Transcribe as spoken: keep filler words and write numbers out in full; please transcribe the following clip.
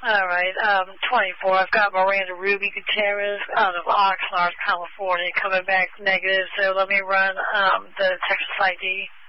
All right, um, twenty-four. I've got Miranda Ruby Gutierrez out of Oxnard, California, coming back negative. So let me run um, the Texas I D.